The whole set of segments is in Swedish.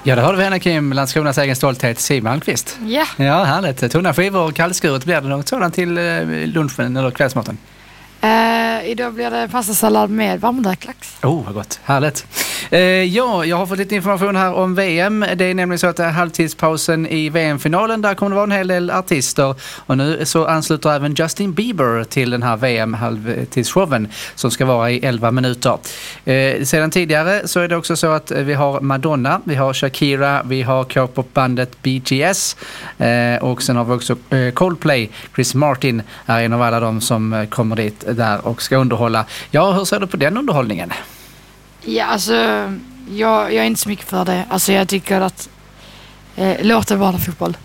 Ja, det hörde vi henne, Kim, Landskronas egen stolthet, Siw Malmkvist. Ja. Ja, härligt. Tunna skivor och kallskuret. Blir det något sådant till lunchen eller kvällsmaten? Idag blir det pastasallad med varmräklax. Vad gott. Härligt. Ja, jag har fått lite information här om VM. Det är nämligen så att det är halvtidspausen i VM-finalen. Där kommer det vara en hel del artister. Och nu så ansluter även Justin Bieber till den här VM-halvtidsshowen som ska vara i 11 minuter. Sedan tidigare så är det också så att vi har Madonna, vi har Shakira, vi har K-pop-bandet BTS och sen har vi också Coldplay. Chris Martin är en av alla de som kommer dit där och ska underhålla. Ja, hur ser du på den underhållningen? Ja, alltså jag är inte så mycket för det. Alltså jag tycker att låt det vara fotboll.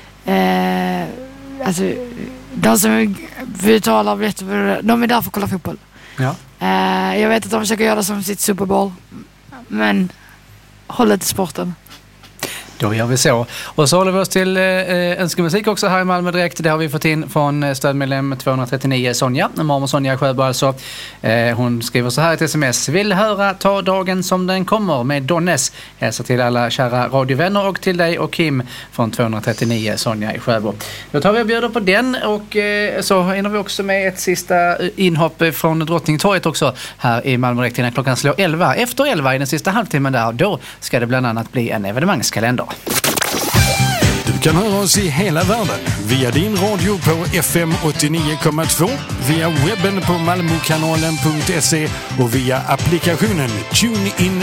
Alltså de som betalar de är där för att kolla fotboll. Ja. Jag vet att de försöker göra det som sitt Super Bowl, men håll det till sporten. Då gör vi så. Och så håller vi oss till önskemusik också här i Malmö direkt. Det har vi fått in från stödmedlem 239 Sonja. Mormor Sonja Sjöberg alltså. Hon skriver så här i ett sms. Vill höra Ta dagen som den kommer med Donnes. Hälsa till alla kära radiovänner och till dig och Kim från 239 Sonja i Sjöbo. Då tar vi och bjuder på den och så hinner vi också med ett sista inhopp från Drottningtorget också här i Malmö direkt innan klockan slår 11. Efter 11 i den sista halvtimmen där, då ska det bland annat bli en evenemangskalender. Du kan höra oss i hela världen via din radio på FM 89,2, via webben på malmokanalen.se och via applikationen TuneIn